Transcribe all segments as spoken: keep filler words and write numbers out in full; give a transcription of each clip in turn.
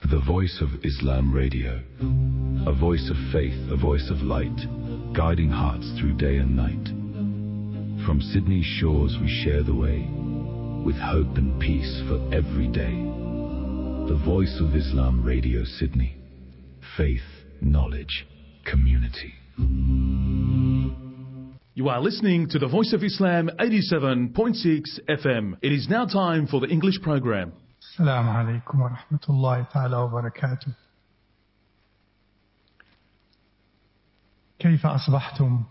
The Voice of Islam Radio, a voice of faith, a voice of light, guiding hearts through day and night. From Sydney's shores we share the way, with hope and peace for every day. The Voice of Islam Radio Sydney. Faith, knowledge, community. You are listening to the Voice of Islam eighty-seven point six F M. It is now time for the English program. Assalamu alaikum wa rahmatullahi ta'ala wa barakatuh. كيف أصبحتم؟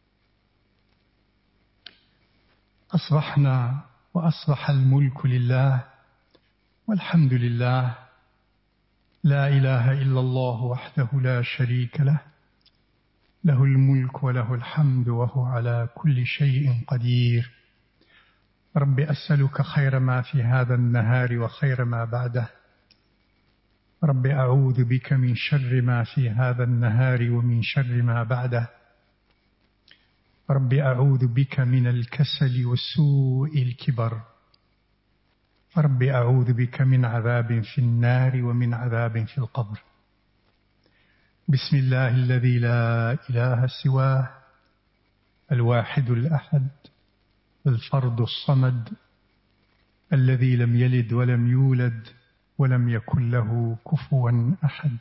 أصبحنا وأصبح الملك لله والحمد لله لا إله إلا الله وحده لا شريك له له الملك وله الحمد وهو على كل شيء قدير. رب أسألك خير ما في هذا النهار وخير ما بعده. رب أعوذ بك من شر ما في هذا النهار ومن شر ما بعده. رب أعوذ بك من الكسل وسوء الكبر. رب أعوذ بك من عذاب في النار ومن عذاب في القبر. بسم الله الذي لا إله سواه الواحد الأحد الفرد الصمد الذي لم يلد ولم يولد ولم يكن له كفوا أحد.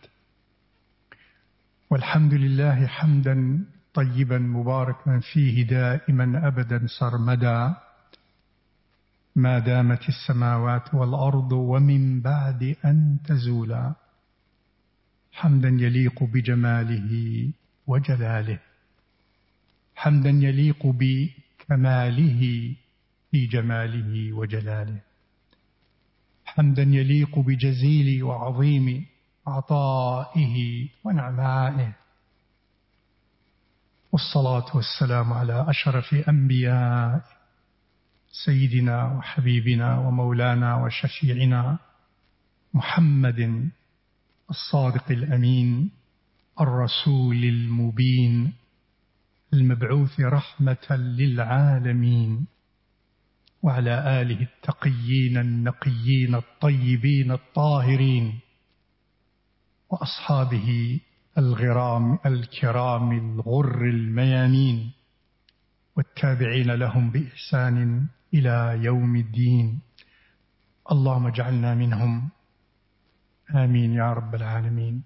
والحمد لله حمدا طيبا مباركا فيه دائما أبدا سرمدا ما دامت السماوات والأرض ومن بعد أن تزولا. حمدا يليق بجماله وجلاله. حمدا يليق بكماله في جماله وجلاله. حمدا يليق بجزيل وعظيم عطائه ونعمائه. والصلاة والسلام على أشرف أنبياء سيدنا وحبيبنا ومولانا وشفيعنا محمد الصادق الأمين الرسول المبين المبعوث رحمة للعالمين وعلى آله التقيين النقيين الطيبين الطاهرين وأصحابه الغرام الكرام الغر الميامين والتابعين لهم بإحسان إلى يوم الدين. اللهم اجعلنا منهم آمين يا رب العالمين.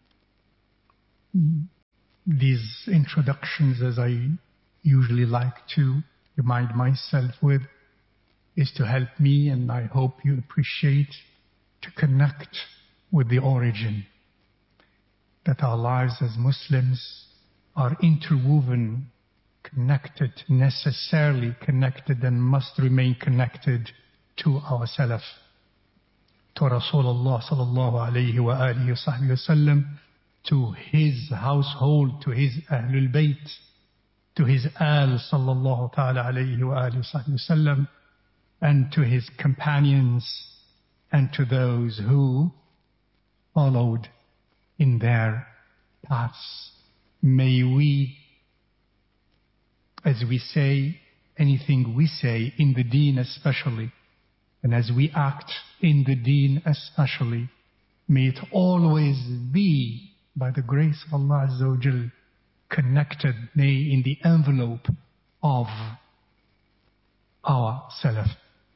These introductions, as I usually like to remind myself with, is to help me, and I hope you appreciate, to connect with the origin. That our lives as Muslims are interwoven, connected, necessarily connected, and must remain connected to our Salaf, to Rasulullah sallallahu alayhi wa alihi wa sahbihi wa sallam, to his household, to his Ahlul Bayt, to his Al sallallahu ta'ala alayhi wa alihi wa sahbihi wa sallam, and to his companions, and to those who followed in their paths. May we, as we say, anything we say in the deen especially, and as we act in the deen especially, may it always be, by the grace of Allah Azza wa Jal, connected, nay, in the envelope of our Salaf.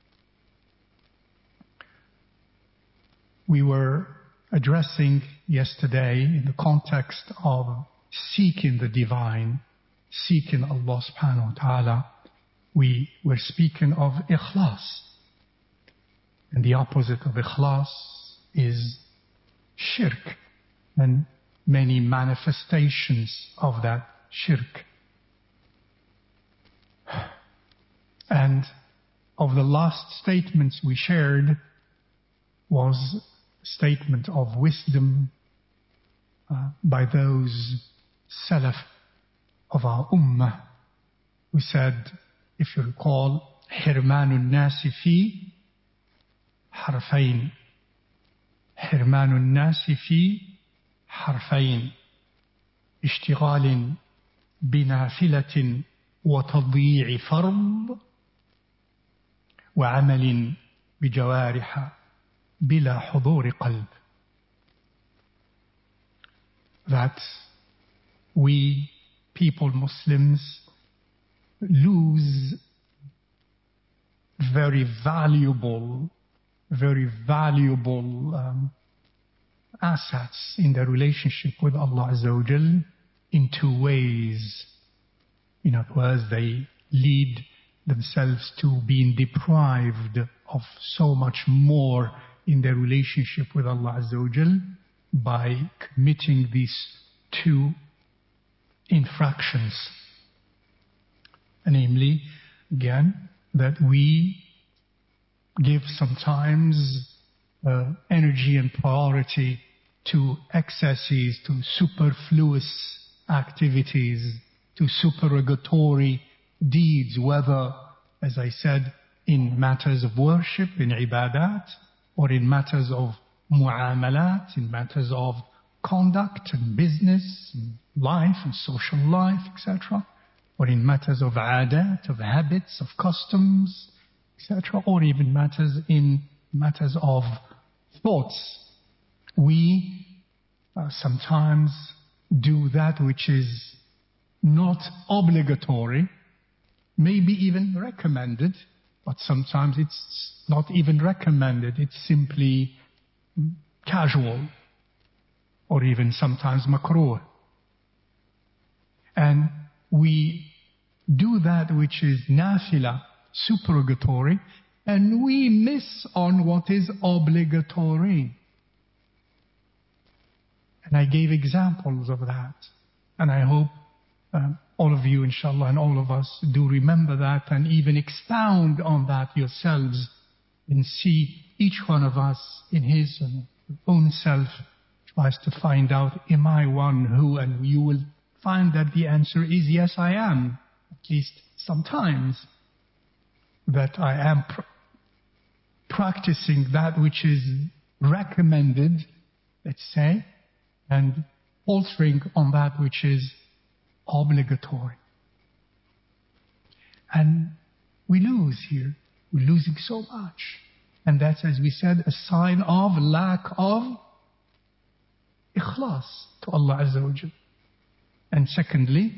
We were addressing yesterday in the context of seeking the divine, seeking Allah subhanahu wa ta'ala, we were speaking of ikhlas. And the opposite of ikhlas is shirk, and many manifestations of that shirk. And of the last statements we shared was a statement of wisdom uh, by those Salaf of our Ummah, who said, if you recall, حرمان الناس في حرفين حرمان الناس في حرفين اشتغال بنافلة وتضييع فرض وعمل بجوارح بلا حضور قلب. that we people, Muslims, lose very valuable, very valuable um, assets in their relationship with Allah Azza wa Jal in two ways. In other words, they lead themselves to being deprived of so much more in their relationship with Allah Azza wa Jal by committing these two infractions. Namely, again, that we give sometimes uh, energy and priority to excesses, to superfluous activities, to supererogatory deeds, whether, as I said, in matters of worship, in ibadat, or in matters of mu'amalat, in matters of conduct and business, and life and social life, et cetera, or in matters of adat, of habits, of customs, et cetera, or even matters in matters of thoughts. We uh, sometimes do that which is not obligatory, maybe even recommended, but sometimes it's not even recommended. It's simply casual, or even sometimes makruh. And we do that which is nafila, supererogatory, and we miss on what is obligatory. And I gave examples of that. And I hope uh, all of you, inshallah, and all of us do remember that and even expound on that yourselves and see each one of us in his own self tries to find out, am I one who, and you will find that the answer is yes, I am, at least sometimes, that I am pr- practicing that which is recommended, let's say, and altering on that which is obligatory. And we lose here. We're losing so much. And that's, as we said, a sign of lack of ikhlas to Allah Azza wa Jal. And secondly,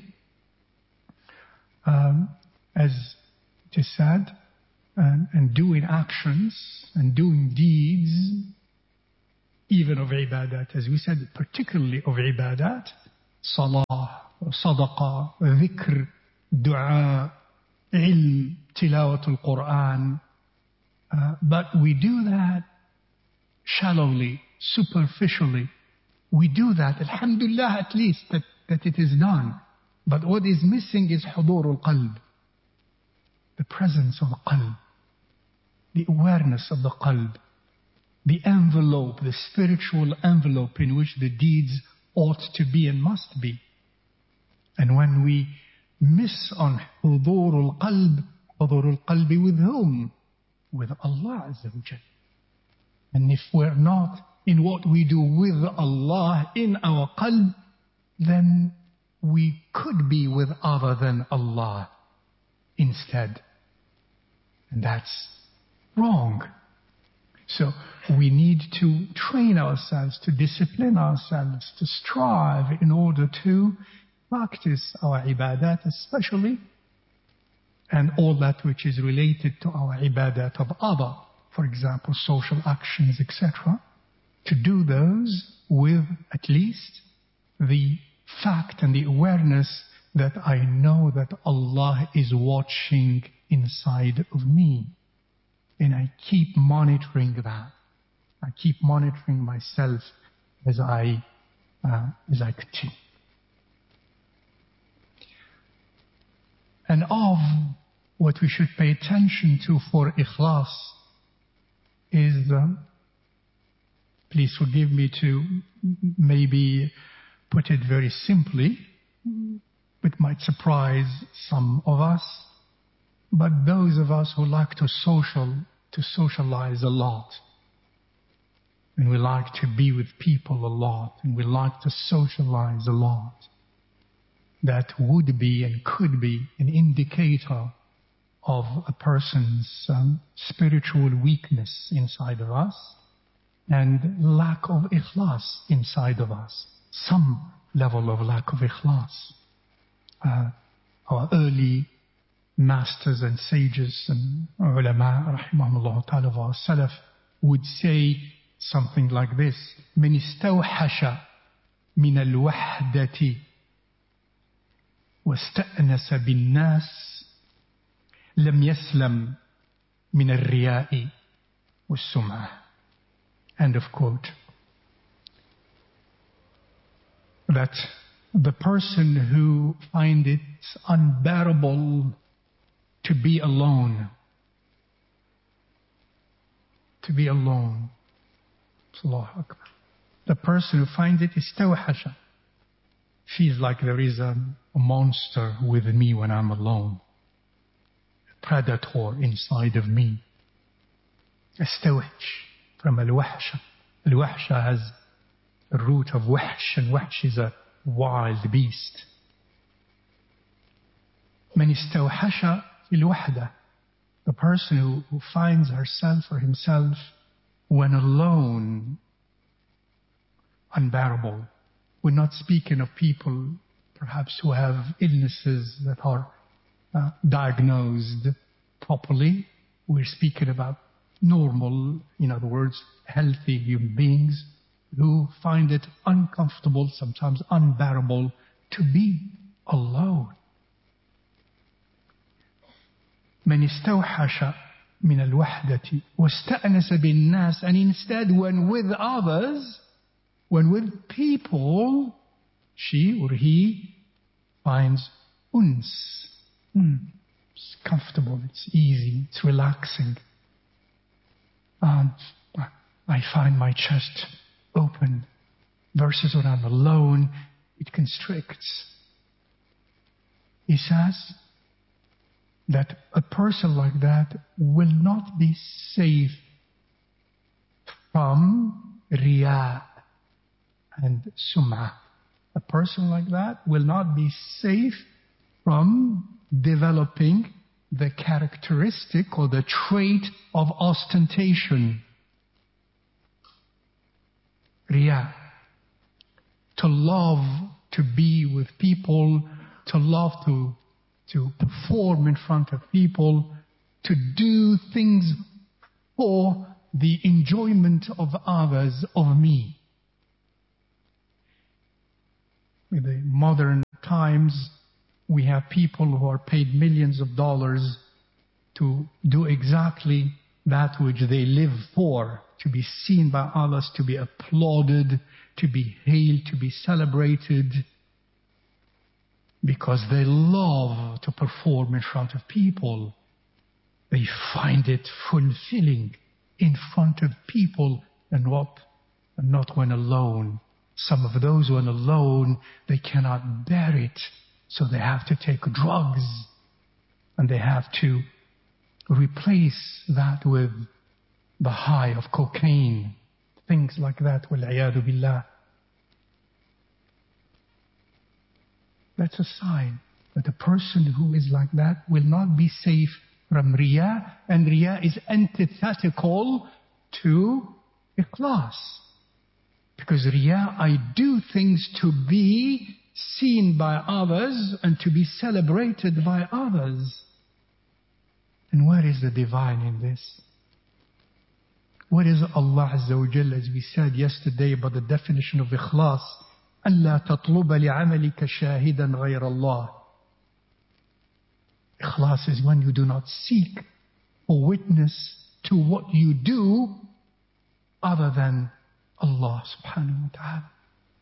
um, as it is said, and, and doing actions and doing deeds, even of ibadat, as we said, particularly of ibadat, salah, sadaqah, dhikr, dua, ilm, tilawatul Quran. Uh, but we do that shallowly, superficially. We do that, alhamdulillah, at least that, that it is done. But what is missing is hudurul qalb, the presence of the qalb, the awareness of the qalb, the envelope, the spiritual envelope in which the deeds ought to be and must be. And when we miss on hudurul qalb, hudurul qalbi with whom? With Allah Azza wa Jal. And if we're not in what we do with Allah in our qalb, then we could be with other than Allah instead. And that's wrong. So we need to train ourselves, to discipline ourselves, to strive in order to practice our ibadat especially, and all that which is related to our ibadat of other, for example, social actions, et cetera, to do those with at least the fact and the awareness that I know that Allah is watching inside of me. And I keep monitoring that. I keep monitoring myself as I, uh, as I continue. And of what we should pay attention to for ikhlas is, um, please forgive me to maybe put it very simply, it might surprise some of us, but those of us who like to social, to socialize a lot, and we like to be with people a lot, and we like to socialize a lot, that would be and could be an indicator of a person's um, spiritual weakness inside of us and lack of ikhlas inside of us. Some level of lack of ikhlas. Uh, our early masters and sages and ulama, rahimahumullah ta'ala, of our salaf would say something like this: من استوحش من الوحدة واستأنس بالناس لم يسلم من الرياء والسمعة. End of quote. That the person who finds it unbearable to be alone, to be alone, Allahu Akbar. The person who finds it istawhasha, feels like there is a, a monster with me when I'm alone, a predator inside of me. Istawhsh, from al-wahsha. Al-wahsha has the root of wahsh, and wahsh is a wild beast. Man istawhasha fil wahda, the person who, who finds herself or himself when alone, unbearable. We're not speaking of people perhaps who have illnesses that are uh, diagnosed properly. We're speaking about normal, in other words, healthy human beings who find it uncomfortable, sometimes unbearable, to be alone. من استوحش من الوحدة واستأنس بالناس, and instead when with others, when with people, she or he finds uns. Mm, it's comfortable, it's easy, it's relaxing. Um, I find my chest open. Versus when I'm alone, it constricts. He says that a person like that will not be safe from riya and sum'ah. A person like that will not be safe from developing the characteristic or the trait of ostentation. Riya. To love to be with people, to love to, to perform in front of people, to do things for the enjoyment of others, of me. In the modern times, we have people who are paid millions of dollars to do exactly that which they live for, to be seen by others, to be applauded, to be hailed, to be celebrated, because they love to perform in front of people. They find it fulfilling in front of people, and what? And not when alone. Some of those when alone, they cannot bear it, so they have to take drugs, and they have to replace that with the high of cocaine, things like that. Wal-'iyadhu billah. That's a sign that a person who is like that will not be safe from riya, and riya is antithetical to ikhlas. Because riya, I do things to be seen by others and to be celebrated by others. And where is the divine in this? What is Allah Azza wa Jalla, as we said yesterday about the definition of ikhlas? أَلَّا تَطْلُبَ لِعَمَلِكَ شَاهِدًا غَيْرَ اللَّهِ. Ikhlas is when you do not seek or witness to what you do other than Allah subhanahu wa ta'ala.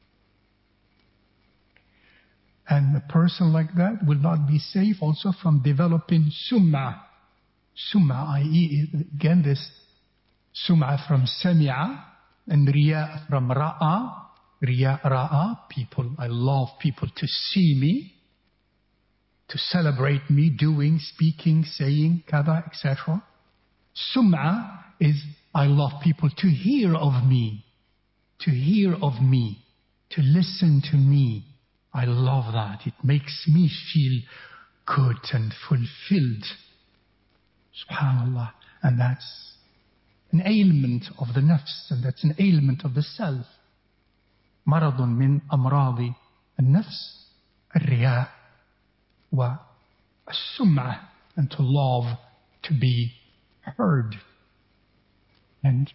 And a person like that will not be safe also from developing sum'ah. Sum'ah, that is, again, this sum'ah from sami'a, and riya from ra'a. Riya, ra'a, people, I love people to see me, to celebrate me doing, speaking, saying, kada, et cetera. Sum'ah is I love people to hear of me, to hear of me, to listen to me. I love that. It makes me feel good and fulfilled. SubhanAllah. And that's an ailment of the nafs, and that's an ailment of the self. مرض من أمراض النفس الرياء والسمعة, and to love to be heard. And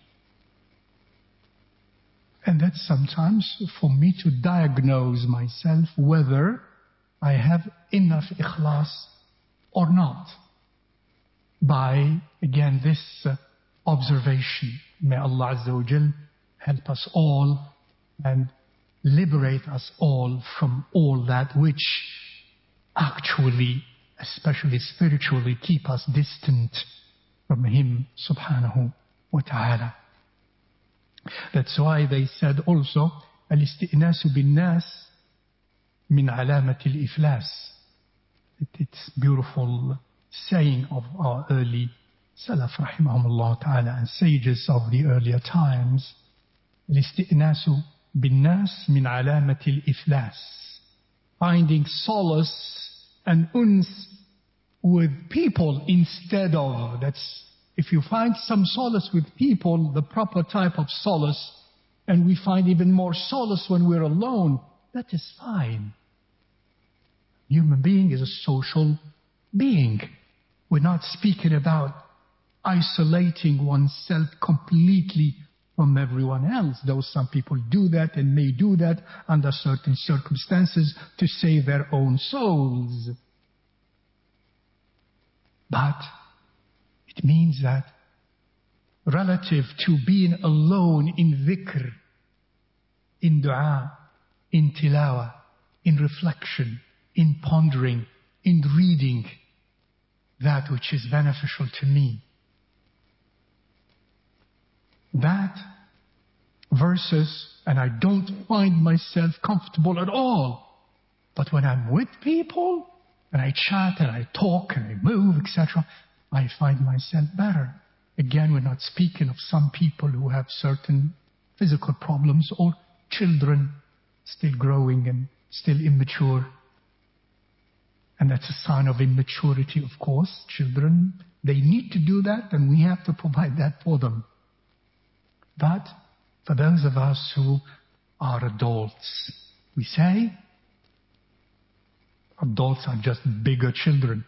and that's sometimes for me to diagnose myself whether I have enough ikhlas or not, by, again, this uh, observation. May Allah Azza wa Jal help us all and liberate us all from all that which actually, especially spiritually, keep us distant from Him subhanahu wa ta'ala. That's why they said also, الاستئناس بالناس من علامة الإفلاس. It's beautiful saying of our early Salaf rahimahumullah ta'ala and sages of the earlier times. الاستئناس بالناس من علامة الإفلاس. Finding solace and uns with people instead of, that's, if you find some solace with people, the proper type of solace, and we find even more solace when we're alone, that is fine. Human being is a social being. We're not speaking about isolating oneself completely from everyone else, though some people do that and may do that under certain circumstances to save their own souls. But it means that relative to being alone in dhikr, in dua, in tilawa, in reflection, in pondering, in reading that which is beneficial to me, that versus, and I don't find myself comfortable at all, but when I'm with people and I chat and I talk and I move, et cetera, I find myself better. Again, we're not speaking of some people who have certain physical problems or children still growing and still immature. And that's a sign of immaturity, of course. Children, they need to do that, and we have to provide that for them. But for those of us who are adults, we say adults are just bigger children.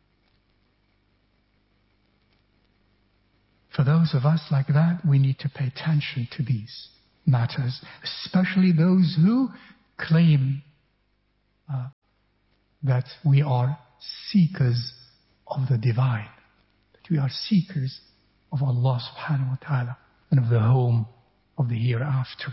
For those of us like that, we need to pay attention to these matters, especially those who claim uh, that we are seekers of the divine, that we are seekers of Allah subhanahu wa ta'ala and of the home of the hereafter.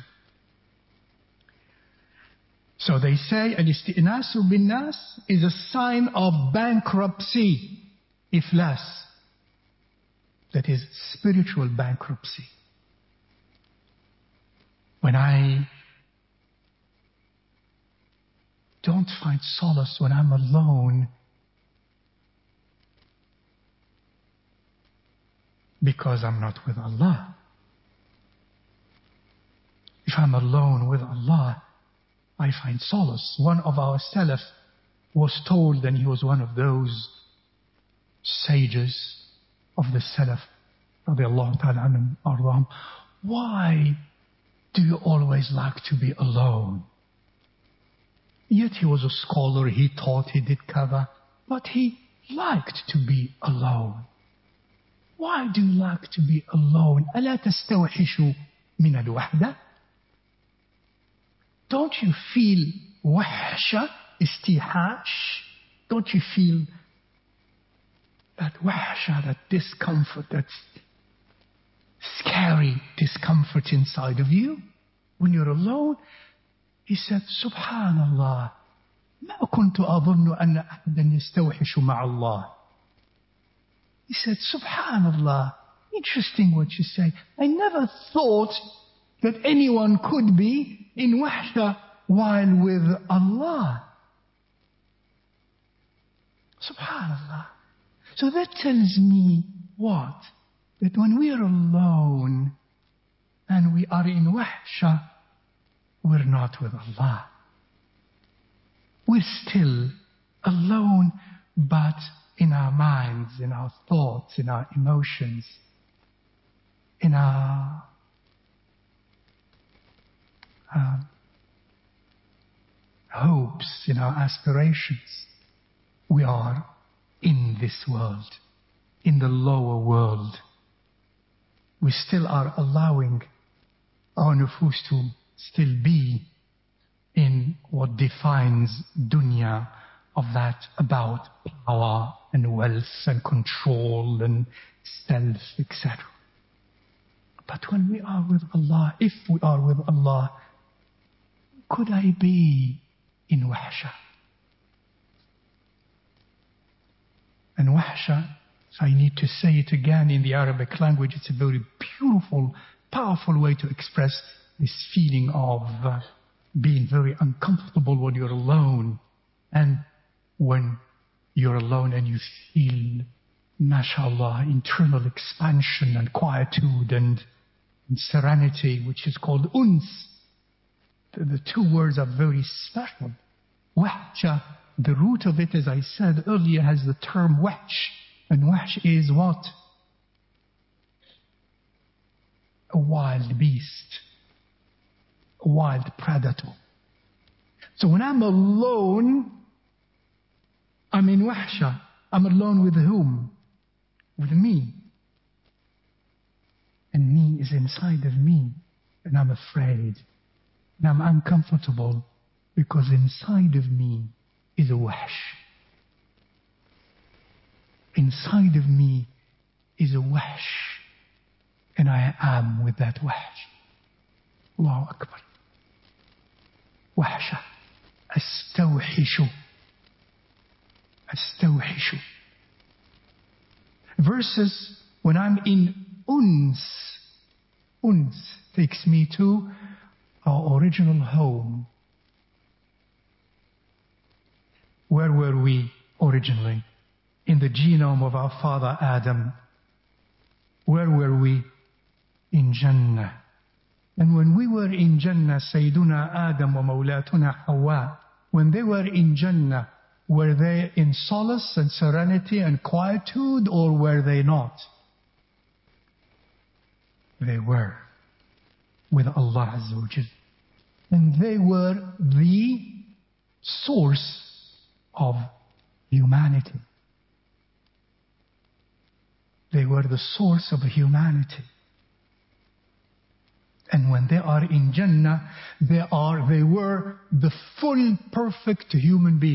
So they say, al-isti'nasu bin-nas is a sign of bankruptcy, iflas. That is spiritual bankruptcy. When I don't find solace when I'm alone because I'm not with Allah. If I'm alone with Allah, I find solace. One of our Salaf was told, and he was one of those sages of the Salaf, radiallahu ta'ala anhum, arwahum, why do you always like to be alone? Yet he was a scholar, he taught, he did cover, but he liked to be alone. Why do you like to be alone? ألا تستوحش من الوحدة? Don't you feel wahsha, istihash? Don't you feel that wahsha, that discomfort, that scary discomfort inside of you when you're alone? He said, Subhanallah, ما كنت أظن أن أحدا يستوحش مع الله. He said, Subhanallah, interesting what you say. I never thought that anyone could be in wahsha while with Allah. Subhanallah. So that tells me what? That when we are alone and we are in wahsha, we're not with Allah. We're still alone, but in our minds, in our thoughts, in our emotions, in our um, hopes, in our aspirations. We are in this world, in the lower world. We still are allowing our nufus to still be in what defines dunya, of that about power and wealth and control and stealth, et cetera. But when we are with Allah, if we are with Allah, could I be in wahsha? And wahsha, so I need to say it again in the Arabic language, it's a very beautiful, powerful way to express this feeling of uh, being very uncomfortable when you're alone. And when you're alone and you feel, mashallah, internal expansion and quietude and, and serenity, which is called uns. The, the two words are very special. Wahsha, the root of it, as I said earlier, has the term wahsh. And wahsh is what? A wild beast. A wild predator. So when I'm alone, I'm in wahsha. I'm alone with whom? With me. And me is inside of me. And I'm afraid. And I'm uncomfortable because inside of me is a wahsh. Inside of me is a wahsh. And I am with that wahsh. Allahu Akbar. Wahsha. Astawhishu. Astawhishu. Versus when I'm in uns. Uns takes me to our original home. Where were we originally? In the genome of our father Adam. Where were we? In Jannah. And when we were in Jannah, Sayyiduna Adam wa Mawlatuna Hawa, when they were in Jannah, were they in solace and serenity and quietude, or were they not? They were with Allah Azza wa Jal. And they were the source of humanity. They were the source of humanity. And when they are in Jannah, they are, they were the full perfect human being.